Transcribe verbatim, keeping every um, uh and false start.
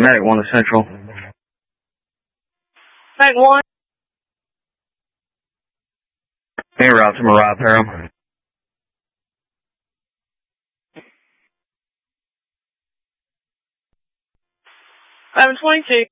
Medic one to Central. Medic one. En route to Mariah Perham. I'm twenty-two.